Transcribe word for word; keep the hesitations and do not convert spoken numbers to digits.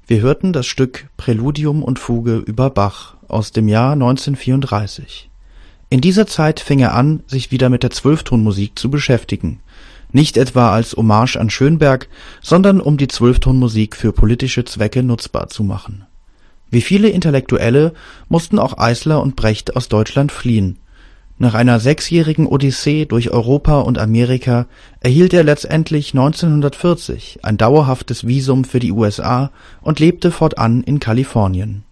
Wir hörten das Stück Präludium und Fuge über Bach aus dem Jahr neunzehnhundertvierunddreißig. In dieser Zeit fing er an, sich wieder mit der Zwölftonmusik zu beschäftigen, nicht etwa als Hommage an Schönberg, sondern um die Zwölftonmusik für politische Zwecke nutzbar zu machen. Wie viele Intellektuelle mussten auch Eisler und Brecht aus Deutschland fliehen. Nach einer sechsjährigen Odyssee durch Europa und Amerika erhielt er letztendlich neunzehnhundertvierzig ein dauerhaftes Visum für die U S A und lebte fortan in Kalifornien